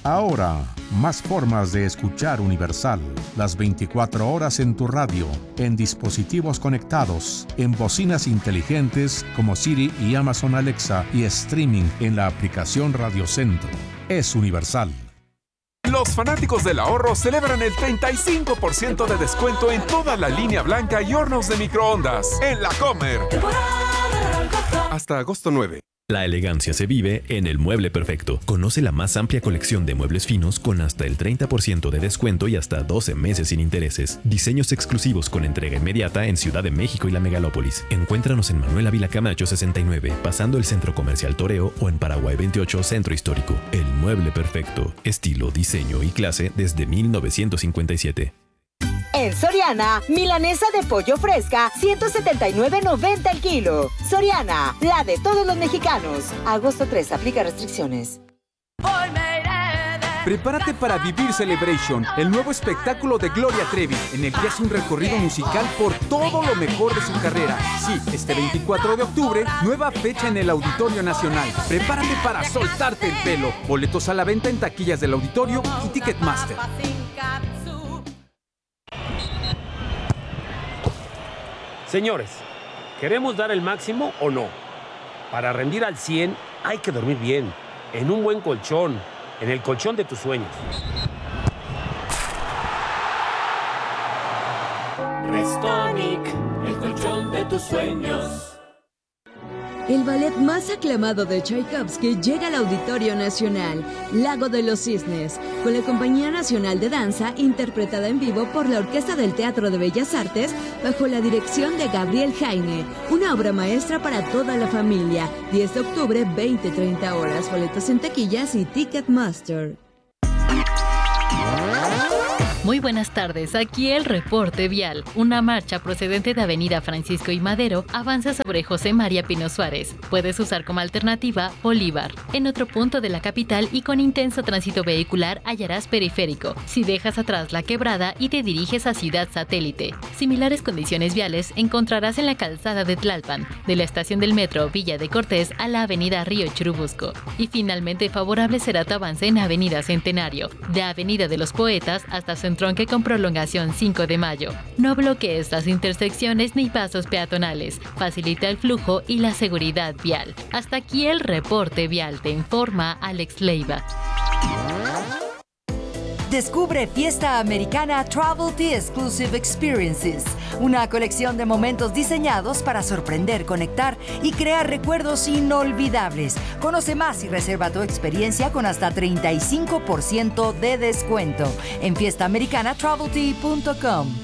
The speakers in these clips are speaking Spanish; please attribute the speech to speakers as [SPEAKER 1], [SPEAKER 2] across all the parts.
[SPEAKER 1] Ahora, más formas de escuchar Universal. Las 24 horas en tu radio, en dispositivos conectados, en bocinas inteligentes como Siri y Amazon Alexa y streaming en la aplicación Radio Centro. Es Universal.
[SPEAKER 2] Los fanáticos del ahorro celebran el 35% de descuento en toda la línea blanca y hornos de microondas en La Comer. Hasta agosto 9.
[SPEAKER 3] La elegancia se vive en El Mueble Perfecto. Conoce la más amplia colección de muebles finos con hasta el 30% de descuento y hasta 12 meses sin intereses. Diseños exclusivos con entrega inmediata en Ciudad de México y la Megalópolis. Encuéntranos en Manuel Ávila Camacho 69, pasando el Centro Comercial Toreo, o en Paraguay 28, Centro Histórico. El Mueble Perfecto. Estilo, diseño y clase desde 1957.
[SPEAKER 4] En Soriana, milanesa de pollo fresca, 179.90 el kilo. Soriana, la de todos los mexicanos. Agosto 3, aplica restricciones.
[SPEAKER 5] Prepárate para vivir Celebration, el nuevo espectáculo de Gloria Trevi, en el que hace un recorrido musical por todo lo mejor de su carrera. Sí, este 24 de octubre, nueva fecha en el Auditorio Nacional. Prepárate para soltarte el pelo. Boletos a la venta en taquillas del auditorio y Ticketmaster.
[SPEAKER 6] Señores, ¿queremos dar el máximo o no? Para rendir al 100 hay que dormir bien, en un buen colchón, en el colchón de tus sueños.
[SPEAKER 7] Restonic, el colchón de tus sueños.
[SPEAKER 8] El ballet más aclamado de Tchaikovsky llega al Auditorio Nacional, Lago de los Cisnes, con la Compañía Nacional de Danza, interpretada en vivo por la Orquesta del Teatro de Bellas Artes, bajo la dirección de Gabriel Jaime. Una obra maestra para toda la familia. 10 de octubre, 20-30 horas. Boletos en taquillas y Ticketmaster.
[SPEAKER 9] Muy buenas tardes, aquí el reporte vial. Una marcha procedente de Avenida Francisco y Madero avanza sobre José María Pino Suárez. Puedes usar como alternativa Bolívar. En otro punto de la capital y con intenso tránsito vehicular hallarás Periférico, si dejas atrás la Quebrada y te diriges a Ciudad Satélite. Similares condiciones viales encontrarás en la calzada de Tlalpan, de la estación del metro Villa de Cortés a la Avenida Río Churubusco. Y finalmente favorable será tu avance en Avenida Centenario, de Avenida de los Poetas hasta su entronque con prolongación 5 de Mayo. No bloquees las intersecciones ni pasos peatonales. Facilita el flujo y la seguridad vial. Hasta aquí el reporte vial. Te informa Alex Leiva.
[SPEAKER 10] Descubre Fiesta Americana Travel Tea Exclusive Experiences, una colección de momentos diseñados para sorprender, conectar y crear recuerdos inolvidables. Conoce más y reserva tu experiencia con hasta 35% de descuento en fiestaamericanatraveltea.com.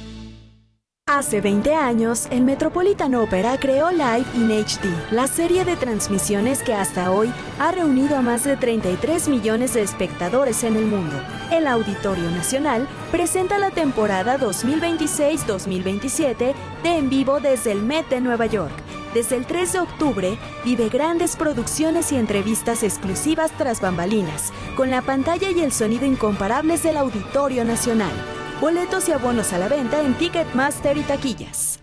[SPEAKER 11] Hace 20 años, el Metropolitan Opera creó Live in HD, la serie de transmisiones que hasta hoy ha reunido a más de 33 millones de espectadores en el mundo. El Auditorio Nacional presenta la temporada 2026-2027 de En Vivo desde el Met de Nueva York. Desde el 3 de octubre, vive grandes producciones y entrevistas exclusivas tras bambalinas, con la pantalla y el sonido incomparables del Auditorio Nacional. Boletos y abonos a la venta en Ticketmaster y taquillas.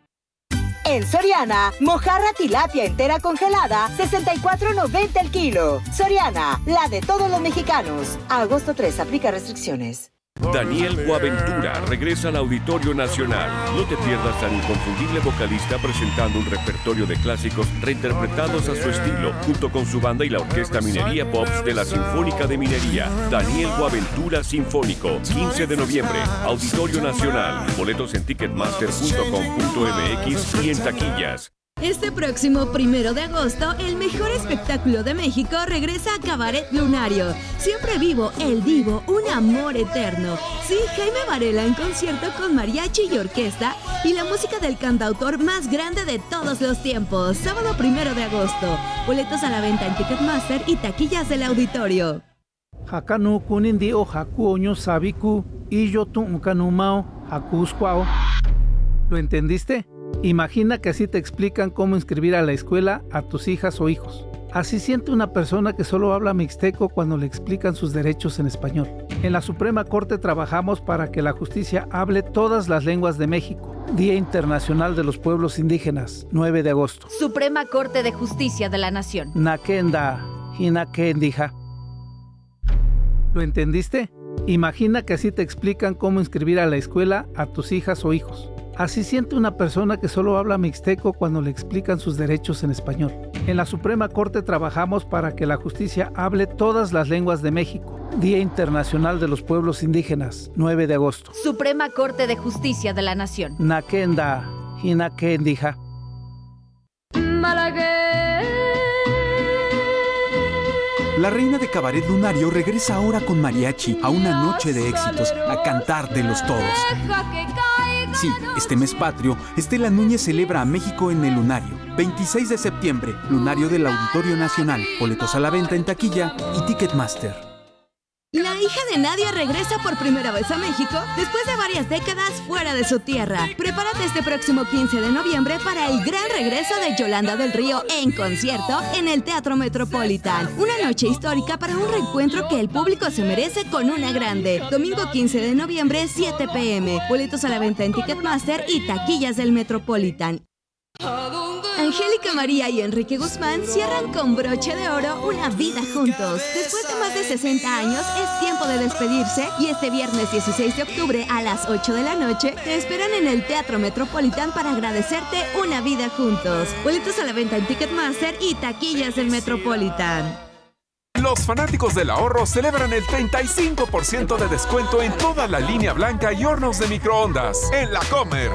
[SPEAKER 4] En Soriana, mojarra tilapia entera congelada, 64.90 el kilo. Soriana, la de todos los mexicanos. Agosto 3, aplica restricciones.
[SPEAKER 12] Daniel Boaventura regresa al Auditorio Nacional. No te pierdas al inconfundible vocalista presentando un repertorio de clásicos reinterpretados a su estilo, junto con su banda y la Orquesta Minería Pops de la Sinfónica de Minería. Daniel Boaventura Sinfónico, 15 de noviembre, Auditorio Nacional. Boletos en ticketmaster.com.mx y en taquillas.
[SPEAKER 8] Este próximo 1 de agosto, el mejor espectáculo de México regresa a Cabaret Lunario. Siempre vivo, el divo, un amor eterno. Sí, Jaime Varela en concierto con mariachi y orquesta y la música del cantautor más grande de todos los tiempos. Sábado 1 de agosto. Boletos a la venta en Ticketmaster y taquillas del auditorio.
[SPEAKER 13] Hakanu kunindi o haku oño sabiku y yo tu unkanumao hakuskwao. ¿Lo entendiste? Imagina que así te explican cómo inscribir a la escuela a tus hijas o hijos. Así siente una persona que solo habla mixteco cuando le explican sus derechos en español. En la Suprema Corte trabajamos para que la justicia hable todas las lenguas de México. Día Internacional de los Pueblos Indígenas, 9 de agosto.
[SPEAKER 14] Suprema Corte de Justicia de la Nación.
[SPEAKER 13] Nakenda, Hinakendija. ¿Lo entendiste? Imagina que así te explican cómo inscribir a la escuela a tus hijas o hijos. Así siente una persona que solo habla mixteco cuando le explican sus derechos en español. En la Suprema Corte trabajamos para que la justicia hable todas las lenguas de México. Día Internacional de los Pueblos Indígenas, 9 de agosto.
[SPEAKER 14] Suprema Corte de Justicia de la Nación.
[SPEAKER 13] Nakenda, Hinakendija.
[SPEAKER 15] La reina de cabaret lunario regresa ahora con mariachi a una noche de éxitos, a cantártelos todos. Sí, este mes patrio, Estela Núñez celebra a México en el Lunario. 26 de septiembre, Lunario del Auditorio Nacional. Boletos a la venta en taquilla y Ticketmaster.
[SPEAKER 8] La hija de Nadia regresa por primera vez a México después de varias décadas fuera de su tierra. Prepárate este próximo 15 de noviembre para el gran regreso de Yolanda del Río en concierto en el Teatro Metropolitan. Una noche histórica para un reencuentro que el público se merece con una grande. Domingo 15 de noviembre, 7 p.m. Boletos a la venta en Ticketmaster y taquillas del Metropolitan. Angélica María y Enrique Guzmán cierran con broche de oro una vida juntos. Después de más de 60 años, es tiempo de despedirse y este viernes 16 de octubre a las 8 de la noche te esperan en el Teatro Metropolitan para agradecerte una vida juntos. Boletos a la venta en Ticketmaster y taquillas del Metropolitan.
[SPEAKER 2] Los fanáticos del ahorro celebran el 35% de descuento en toda la línea blanca y hornos de microondas en La Comer.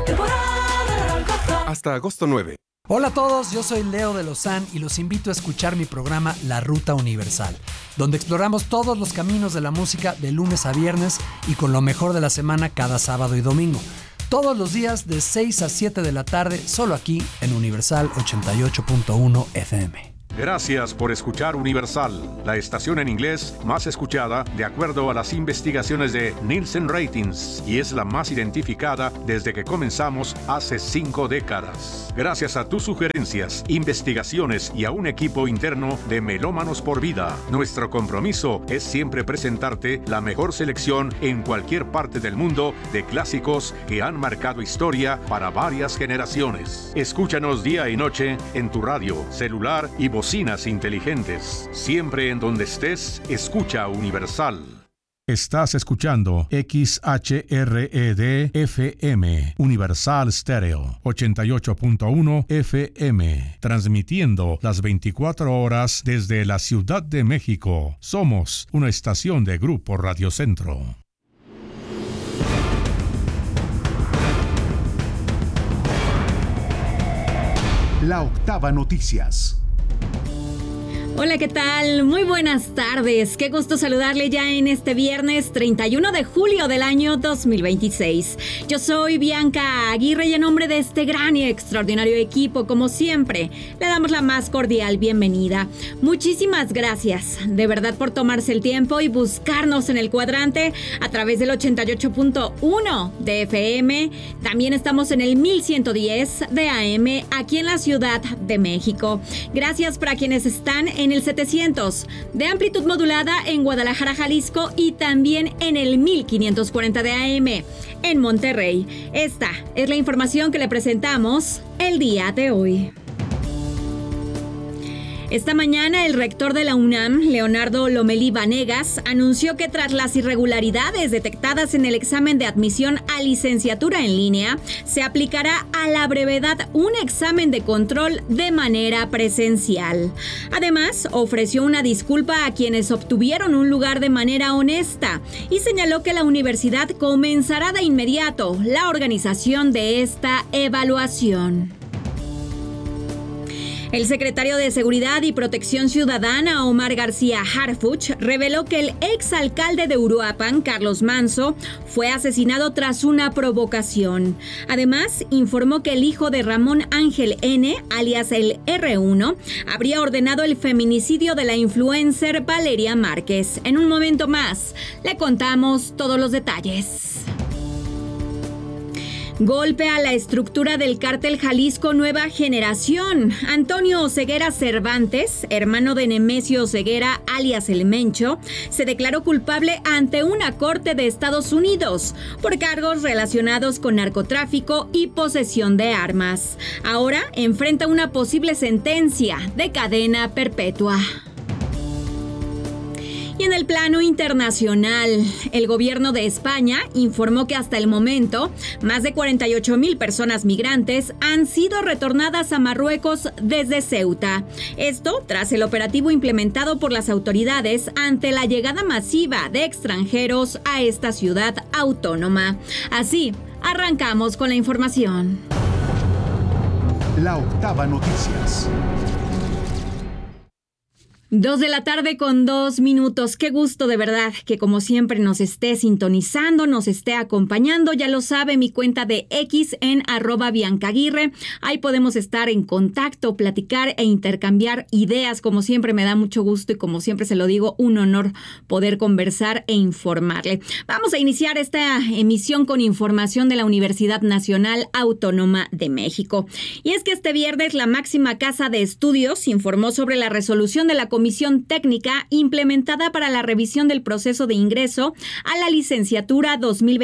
[SPEAKER 2] Hasta agosto 9.
[SPEAKER 16] Hola a todos, yo soy Leo de Lozán y los invito a escuchar mi programa La Ruta Universal, donde exploramos todos los caminos de la música de lunes a viernes y con lo mejor de la semana cada sábado y domingo. Todos los días de 6 a 7 de la tarde, solo aquí en Universal 88.1 FM.
[SPEAKER 1] Gracias por escuchar Universal, la estación en inglés más escuchada de acuerdo a las investigaciones de Nielsen Ratings y es la más identificada desde que comenzamos hace 5 décadas. Gracias a tus sugerencias, investigaciones y a un equipo interno de Melómanos por Vida, nuestro compromiso es siempre presentarte la mejor selección en cualquier parte del mundo de clásicos que han marcado historia para varias generaciones. Escúchanos día y noche en tu radio, celular y bocinas inteligentes. Siempre en donde estés, escucha Universal. Estás escuchando XHRED FM, Universal Stereo, 88.1 FM, transmitiendo las 24 horas desde la Ciudad de México. Somos una estación de Grupo Radio Centro.
[SPEAKER 17] La Octava Noticias.
[SPEAKER 18] Hola, ¿qué tal? Muy buenas tardes. Qué gusto saludarle ya en este viernes 31 de julio del año 2026. Yo soy Bianca Aguirre y en nombre de este gran y extraordinario equipo, como siempre, le damos la más cordial bienvenida. Muchísimas gracias, de verdad, por tomarse el tiempo y buscarnos en el cuadrante a través del 88.1 de FM. También estamos en el 1110 de AM aquí en la Ciudad de México. Gracias para quienes están en el 700 de amplitud modulada en Guadalajara, Jalisco y también en el 1540 de AM en Monterrey. Esta es la información que le presentamos el día de hoy. Esta mañana, el rector de la UNAM, Leonardo Lomelí Vanegas, anunció que tras las irregularidades detectadas en el examen de admisión a licenciatura en línea, se aplicará a la brevedad un examen de control de manera presencial. Además, ofreció una disculpa a quienes obtuvieron un lugar de manera honesta y señaló que la universidad comenzará de inmediato la organización de esta evaluación. El secretario de Seguridad y Protección Ciudadana, Omar García Harfuch, reveló que el exalcalde de Uruapan, Carlos Manso, fue asesinado tras una provocación. Además, informó que el hijo de Ramón Ángel N., alias el R1, habría ordenado el feminicidio de la influencer Valeria Márquez. En un momento más, le contamos todos los detalles. Golpe a la estructura del cártel Jalisco Nueva Generación. Antonio Oseguera Cervantes, hermano de Nemesio Oseguera, alias El Mencho, se declaró culpable ante una corte de Estados Unidos por cargos relacionados con narcotráfico y posesión de armas. Ahora enfrenta una posible sentencia de cadena perpetua. Y en el plano internacional, el gobierno de España informó que hasta el momento, más de 48,000 personas migrantes han sido retornadas a Marruecos desde Ceuta. Esto tras el operativo implementado por las autoridades ante la llegada masiva de extranjeros a esta ciudad autónoma. Así, arrancamos con la información.
[SPEAKER 17] La Octava Noticias.
[SPEAKER 18] 2 de la tarde con 2 minutos. Qué gusto de verdad que como siempre nos esté sintonizando, nos esté acompañando. Ya lo sabe, mi cuenta de X en @BiancaAguirre. Ahí podemos estar en contacto, platicar e intercambiar ideas. Como siempre me da mucho gusto y como siempre se lo digo, un honor poder conversar e informarle. Vamos a iniciar esta emisión con información de la Universidad Nacional Autónoma de México. Y es que este viernes la máxima casa de estudios informó sobre la resolución de la Comisión Técnica implementada para la revisión del proceso de ingreso a la licenciatura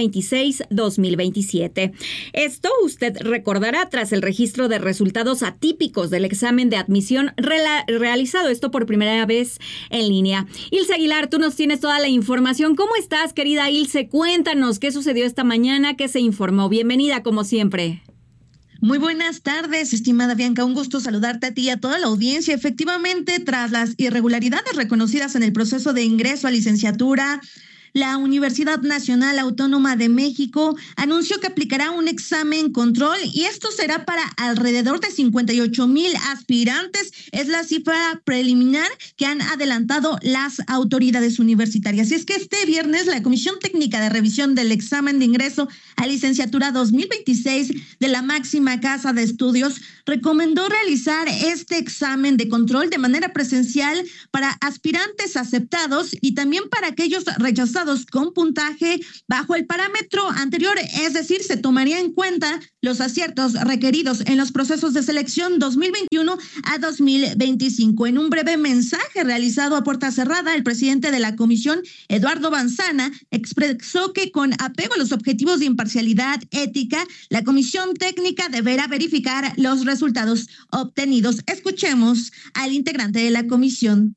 [SPEAKER 18] 2026-2027. Esto usted recordará tras el registro de resultados atípicos del examen de admisión realizado esto por primera vez en línea. Ilse Aguilar, tú nos tienes toda la información. ¿Cómo estás, querida Ilse? Cuéntanos qué sucedió esta mañana, qué se informó. Bienvenida, como siempre.
[SPEAKER 19] Muy buenas tardes, estimada Bianca. Un gusto saludarte a ti y a toda la audiencia. Efectivamente, tras las irregularidades reconocidas en el proceso de ingreso a licenciatura, la Universidad Nacional Autónoma de México anunció que aplicará un examen control y esto será para alrededor de 58,000 aspirantes. Es la cifra preliminar que han adelantado las autoridades universitarias. Y es que este viernes la Comisión Técnica de Revisión del Examen de Ingreso a Licenciatura 2026 de la máxima casa de estudios recomendó realizar este examen de control de manera presencial para aspirantes aceptados y también para aquellos rechazados con puntaje bajo el parámetro anterior, es decir, se tomaría en cuenta los aciertos requeridos en los procesos de selección 2021 a 2025. En un breve mensaje realizado a puerta cerrada, el presidente de la comisión, Eduardo Banzana, expresó que con apego a los objetivos de imparcialidad ética, la comisión técnica deberá verificar los resultados obtenidos. Escuchemos al integrante de la comisión.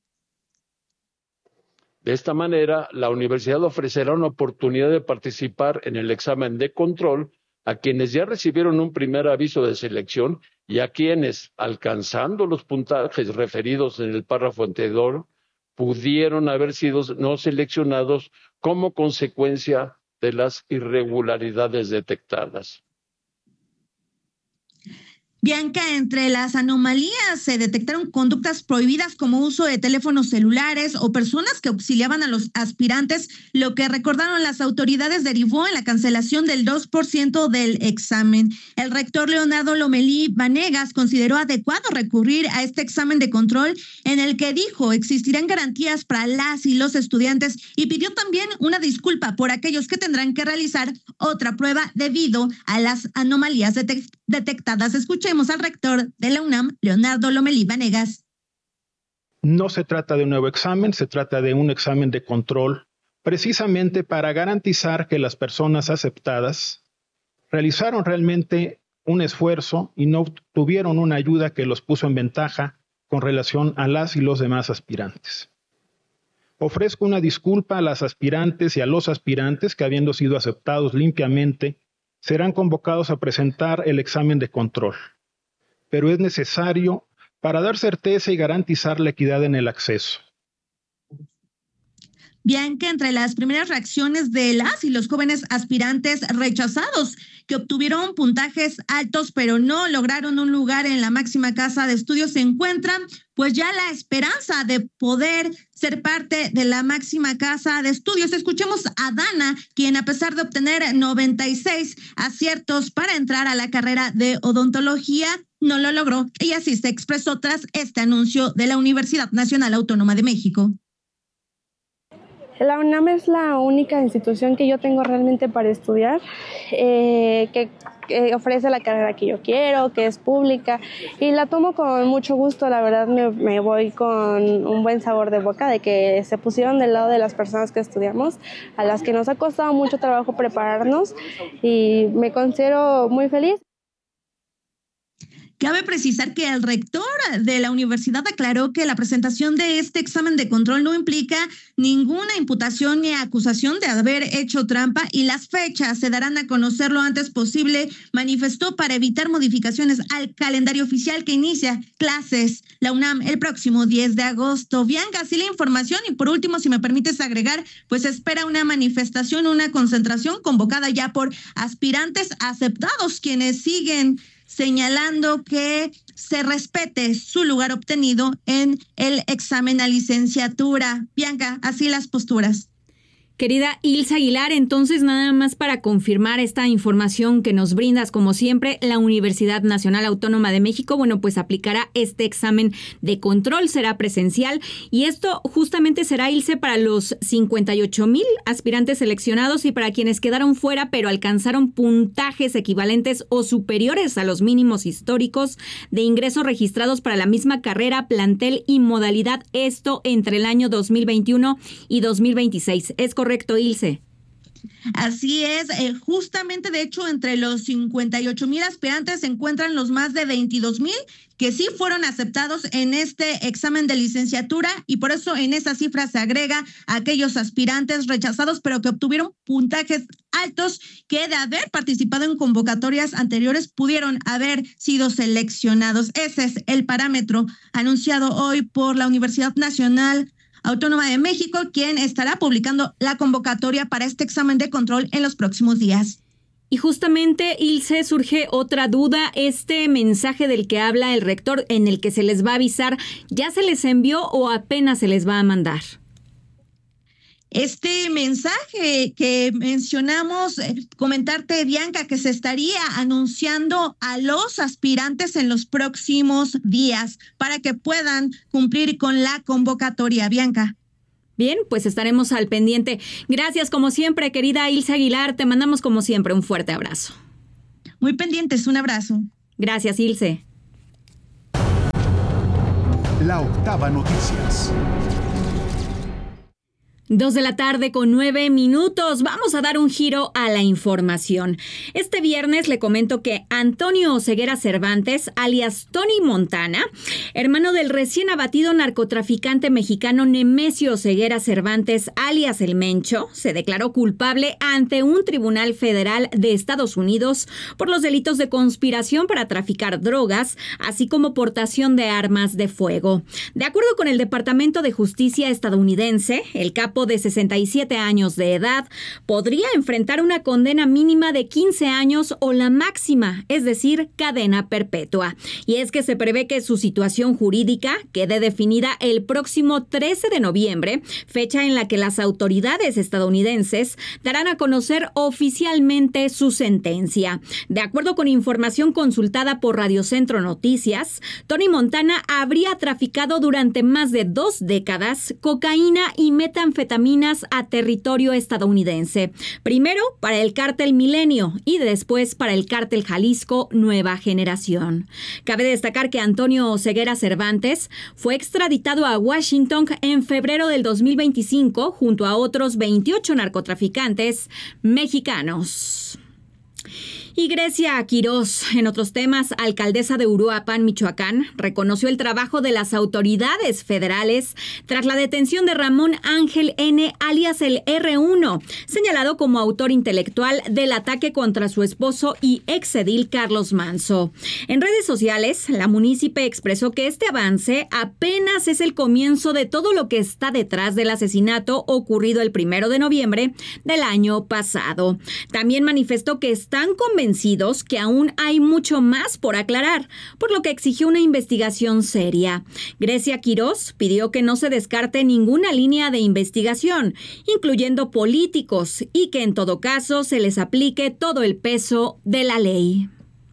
[SPEAKER 20] De esta manera, la universidad ofrecerá una oportunidad de participar en el examen de control a quienes ya recibieron un primer aviso de selección y a quienes, alcanzando los puntajes referidos en el párrafo anterior, pudieron haber sido no seleccionados como consecuencia de las irregularidades detectadas.
[SPEAKER 19] Bianca, entre las anomalías se detectaron conductas prohibidas como uso de teléfonos celulares o personas que auxiliaban a los aspirantes, lo que recordaron las autoridades derivó en la cancelación del 2% del examen. El rector Leonardo Lomelí Vanegas consideró adecuado recurrir a este examen de control en el que dijo existirán garantías para las y los estudiantes y pidió también una disculpa por aquellos que tendrán que realizar otra prueba debido a las anomalías detectadas. Escuchemos al rector de la UNAM, Leonardo Lomelí Vanegas.
[SPEAKER 21] No se trata de un nuevo examen, se trata de un examen de control, precisamente para garantizar que las personas aceptadas realizaron realmente un esfuerzo y no tuvieron una ayuda que los puso en ventaja con relación a las y los demás aspirantes. Ofrezco una disculpa a las aspirantes y a los aspirantes que, habiendo sido aceptados limpiamente, serán convocados a presentar el examen de control, pero es necesario para dar certeza y garantizar la equidad en el acceso.
[SPEAKER 19] Bianca, entre las primeras reacciones de las y los jóvenes aspirantes rechazados que obtuvieron puntajes altos pero no lograron un lugar en la máxima casa de estudios, se encuentran pues ya la esperanza de poder ser parte de la máxima casa de estudios. Escuchemos a Dana, quien a pesar de obtener 96 aciertos para entrar a la carrera de odontología, no lo logró. Y así se expresó tras este anuncio de la Universidad Nacional Autónoma de México.
[SPEAKER 22] La UNAM es la única institución que yo tengo realmente para estudiar, que ofrece la carrera que yo quiero, que es pública, y la tomo con mucho gusto. La verdad me voy con un buen sabor de boca de que se pusieron del lado de las personas que estudiamos, a las que nos ha costado mucho trabajo prepararnos, y me considero muy feliz.
[SPEAKER 19] Cabe precisar que el rector de la universidad aclaró que la presentación de este examen de control no implica ninguna imputación ni acusación de haber hecho trampa y las fechas se darán a conocer lo antes posible, manifestó, para evitar modificaciones al calendario oficial que inicia clases la UNAM el próximo 10 de agosto. Bianca, así la información. Y por último, si me permites agregar, pues espera una manifestación, una concentración convocada ya por aspirantes aceptados, quienes siguen señalando que se respete su lugar obtenido en el examen a licenciatura. Bianca, así las posturas.
[SPEAKER 18] Querida Ilse Aguilar, entonces nada más para confirmar esta información que nos brindas, como siempre, la Universidad Nacional Autónoma de México, bueno, pues aplicará este examen de control, será presencial, y esto justamente será, Ilse, para los 58,000 aspirantes seleccionados y para quienes quedaron fuera pero alcanzaron puntajes equivalentes o superiores a los mínimos históricos de ingreso registrados para la misma carrera, plantel y modalidad, esto entre el año 2021 y 2026. ¿Es correcto, Ilse?
[SPEAKER 19] Así es, justamente de hecho entre los 58,000 aspirantes se encuentran los más de 22,000 que sí fueron aceptados en este examen de licenciatura, y por eso en esa cifra se agrega a aquellos aspirantes rechazados pero que obtuvieron puntajes altos que de haber participado en convocatorias anteriores pudieron haber sido seleccionados. Ese es el parámetro anunciado hoy por la Universidad Nacional Autónoma de México, quien estará publicando la convocatoria para este examen de control en los próximos días.
[SPEAKER 18] Y justamente, Ilse, surge otra duda. Este mensaje del que habla el rector, en el que se les va a avisar, ¿ya se les envió o apenas se les va a mandar?
[SPEAKER 19] Este mensaje que mencionamos, comentarte, Bianca, que se estaría anunciando a los aspirantes en los próximos días para que puedan cumplir con la convocatoria, Bianca.
[SPEAKER 18] Bien, pues estaremos al pendiente. Gracias, como siempre, querida Ilse Aguilar. Te mandamos, como siempre, un fuerte abrazo.
[SPEAKER 19] Muy pendientes, un abrazo.
[SPEAKER 18] Gracias, Ilse.
[SPEAKER 17] La Octava Noticias.
[SPEAKER 18] 2:09 p.m. Vamos a dar un giro a la información. Este viernes le comento que Antonio Oseguera Cervantes, alias Tony Montana, hermano del recién abatido narcotraficante mexicano Nemesio Oseguera Cervantes, alias El Mencho, se declaró culpable ante un tribunal federal de Estados Unidos por los delitos de conspiración para traficar drogas, así como portación de armas de fuego. De acuerdo con el Departamento de Justicia estadounidense, el capo de 67 años de edad podría enfrentar una condena mínima de 15 años o la máxima, es decir, cadena perpetua. Y es que se prevé que su situación jurídica quede definida el próximo 13 de noviembre, fecha en la que las autoridades estadounidenses darán a conocer oficialmente su sentencia. De acuerdo con información consultada por Radio Centro Noticias, Tony Montana habría traficado durante más de 2 décadas cocaína y metanfetaminas a territorio estadounidense. Primero para el cártel Milenio y después para el cártel Jalisco Nueva Generación. Cabe destacar que Antonio Oseguera Cervantes fue extraditado a Washington en febrero del 2025 junto a otros 28 narcotraficantes mexicanos. Y Grecia Quirós, en otros temas, alcaldesa de Uruapan, Michoacán, reconoció el trabajo de las autoridades federales tras la detención de Ramón Ángel N., alias el R1, señalado como autor intelectual del ataque contra su esposo y exedil Carlos Manso. En redes sociales, la munícipe expresó que este avance apenas es el comienzo de todo lo que está detrás del asesinato ocurrido el 1 de noviembre del año pasado. También manifestó que están convencidos que aún hay mucho más por aclarar, por lo que exigió una investigación seria. Grecia Quirós pidió que no se descarte ninguna línea de investigación, incluyendo políticos, y que en todo caso se les aplique todo el peso de la ley.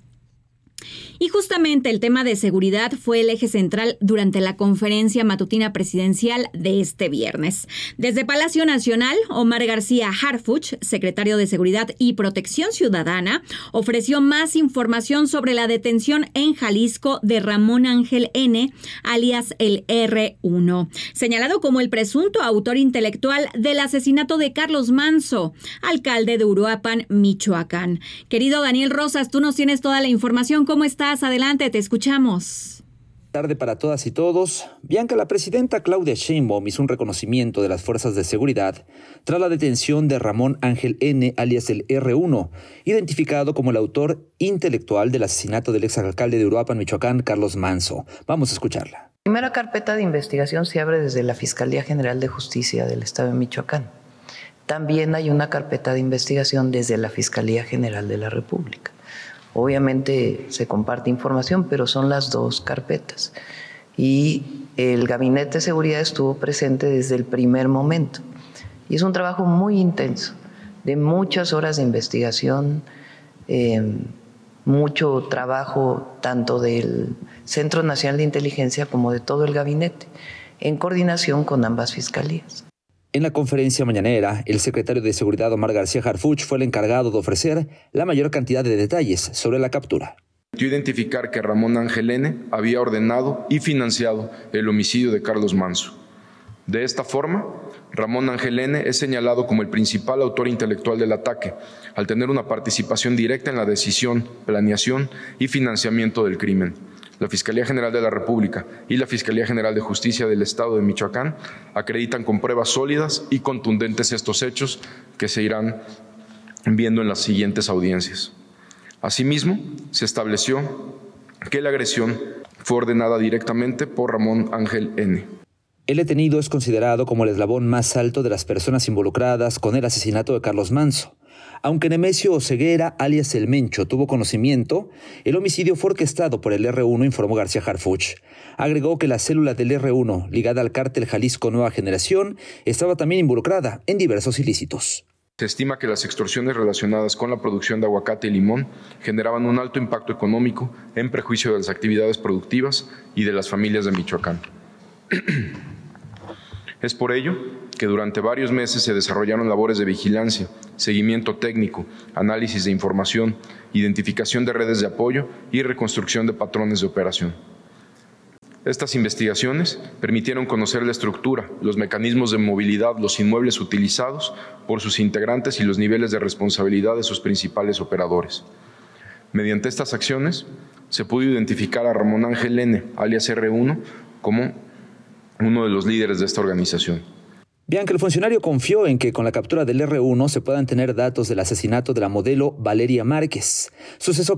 [SPEAKER 18] Y justamente el tema de seguridad fue el eje central durante la conferencia matutina presidencial de este viernes. Desde Palacio Nacional, Omar García Harfuch, secretario de Seguridad y Protección Ciudadana, ofreció más información sobre la detención en Jalisco de Ramón Ángel N., alias el R1, señalado como el presunto autor intelectual del asesinato de Carlos Manso, alcalde de Uruapan, Michoacán. Querido Daniel Rosas, tú nos tienes toda la información. ¿Cómo estás? estás? Adelante, te escuchamos.
[SPEAKER 3] Tarde para todas y todos. Bianca, la presidenta Claudia Sheinbaum hizo un reconocimiento de las fuerzas de seguridad tras la detención de Ramón Ángel N., alias el R1, identificado como el autor intelectual del asesinato del exalcalde de Uruapan, Michoacán, Carlos Manzo. Vamos a escucharla.
[SPEAKER 5] La primera carpeta de investigación se abre desde la Fiscalía General de Justicia del Estado de Michoacán. También hay una carpeta de investigación desde la Fiscalía General de la República. Obviamente se comparte información, pero son las dos carpetas. Y el Gabinete de Seguridad estuvo presente desde el primer momento. Y es un trabajo muy intenso, de muchas horas de investigación, mucho trabajo tanto del Centro Nacional de Inteligencia como de todo el gabinete, en coordinación con ambas fiscalías.
[SPEAKER 3] En la conferencia mañanera, el secretario de Seguridad Omar García Harfuch fue el encargado de ofrecer la mayor cantidad de detalles sobre la captura.
[SPEAKER 23] Identificar que Ramón Ángel N. había ordenado y financiado el homicidio de Carlos Manzo. De esta forma, Ramón Ángel N. es señalado como el principal autor intelectual del ataque, al tener una participación directa en la decisión, planeación y financiamiento del crimen. La Fiscalía General de la República y la Fiscalía General de Justicia del Estado de Michoacán acreditan con pruebas sólidas y contundentes estos hechos que se irán viendo en las siguientes audiencias. Asimismo, se estableció que la agresión fue ordenada directamente por Ramón Ángel N.
[SPEAKER 3] El detenido es considerado como el eslabón más alto de las personas involucradas con el asesinato de Carlos Manzo. Aunque Nemesio Oseguera, alias El Mencho, tuvo conocimiento, el homicidio fue orquestado por el R1, informó García Harfuch. Agregó que la célula del R1, ligada al cártel Jalisco Nueva Generación, estaba también involucrada en diversos ilícitos.
[SPEAKER 23] Se estima que las extorsiones relacionadas con la producción de aguacate y limón generaban un alto impacto económico en prejuicio de las actividades productivas y de las familias de Michoacán. Es por ello que durante varios meses se desarrollaron labores de vigilancia, seguimiento técnico, análisis de información, identificación de redes de apoyo y reconstrucción de patrones de operación. Estas investigaciones permitieron conocer la estructura, los mecanismos de movilidad, los inmuebles utilizados por sus integrantes y los niveles de responsabilidad de sus principales operadores. Mediante estas acciones, se pudo identificar a Ramón Ángel N., alias R1, como uno de los líderes de esta organización.
[SPEAKER 3] Bianca, el funcionario confió en que con la captura del R1 se puedan tener datos del asesinato de la modelo Valeria Márquez. Suceso